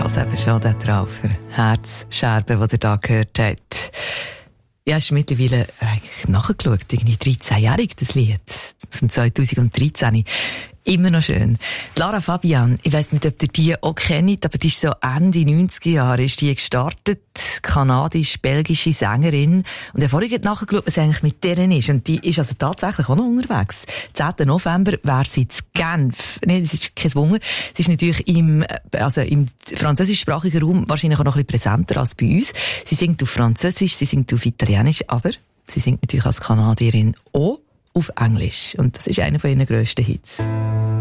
los eben schon den Traufer. Herzscherben, die ihr da gehört habt. Ja, ist mittlerweile eigentlich nachgeschaut. Irgendwie 13-jährig, das Lied. Aus dem 2013. Immer noch schön. Lara Fabian, ich weiss nicht, ob ihr die auch kennt, aber die ist so Ende 90er Jahre ist die gestartet. Kanadisch-belgische Sängerin. Und ich habe vorhin nachgeschaut, was eigentlich mit deren ist. Und die ist also tatsächlich auch noch unterwegs. 10. November wäre sie in Genf. Nein, das ist kein Wunder. Sie ist natürlich im französischsprachigen Raum wahrscheinlich auch noch ein bisschen präsenter als bei uns. Sie singt auf Französisch, sie singt auf Italienisch, aber sie singt natürlich als Kanadierin auch auf Englisch. Und das ist einer von ihren grössten Hits.